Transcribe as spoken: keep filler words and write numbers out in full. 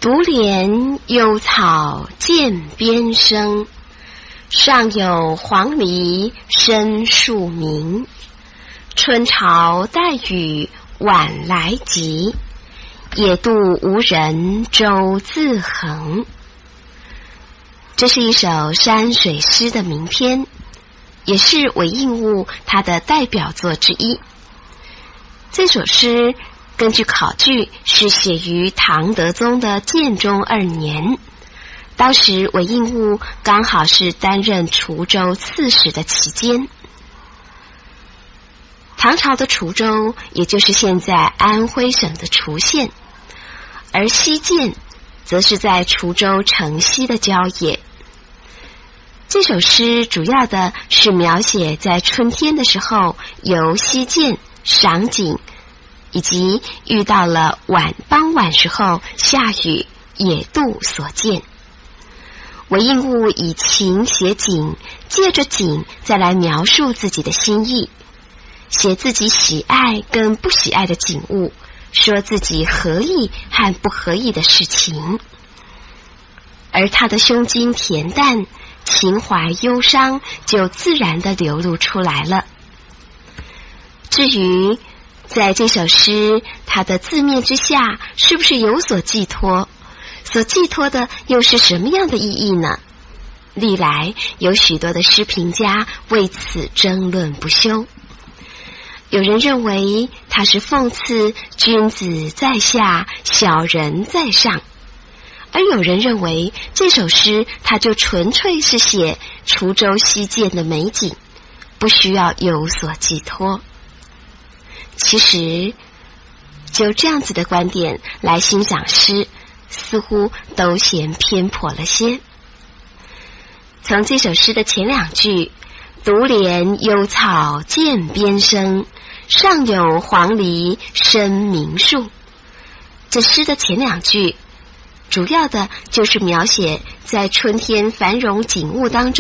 独怜幽草涧边生，上有黄鹂深树鸣。春潮带雨晚来急，野渡无人舟自横。这是一首山水诗的名篇，也是韦应物他的代表作之一。这首诗根据考据是写于唐德宗的建中二年，当时韦应物刚好是担任滁州刺史的期间。唐朝的滁州也就是现在安徽省的滁县，而西涧则是在滁州城西的郊野。这首诗主要的是描写在春天的时候游西涧赏景，以及遇到了晚傍晚时候下雨野渡所见。韦应物以情写景，借着景再来描述自己的心意，写自己喜爱跟不喜爱的景物，说自己合意和不合意的事情，而他的胸襟恬淡，情怀忧伤就自然地流露出来了。至于在这首诗它的字面之下是不是有所寄托，所寄托的又是什么样的意义呢？历来有许多的诗评家为此争论不休。有人认为它是讽刺君子在下，小人在上，而有人认为这首诗它就纯粹是写滁州西涧的美景，不需要有所寄托。其实就这样子的观点来欣赏诗，似乎都嫌偏颇了些。从这首诗的前两句独怜幽草涧边生，上有黄鹂深鸣树，这诗的前两句主要的就是描写在春天繁荣景物当中